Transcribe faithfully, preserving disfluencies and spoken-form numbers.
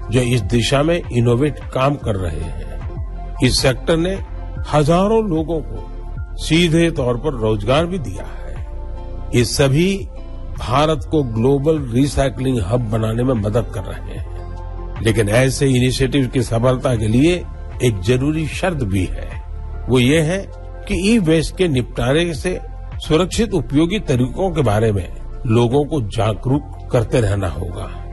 जो इस दिशा में इनोवेट काम कर रहे हैं। इस सेक्टर ने हजारों लोगों को सीधे तौर पर रोजगार भी दिया है। ये सभी भारत को ग्लोबल रिसाइकलिंग हब बनाने में मदद कर रहे हैं। लेकिन ऐसे इनिशिएटिव की सफलता के लिए एक जरूरी शर्त भी है। वो ये है कि ई वेस्ट के निपटारे से सुरक्षित उपयोगी तरीकों के बारे में लोगों को जागरूक करते रहना होगा।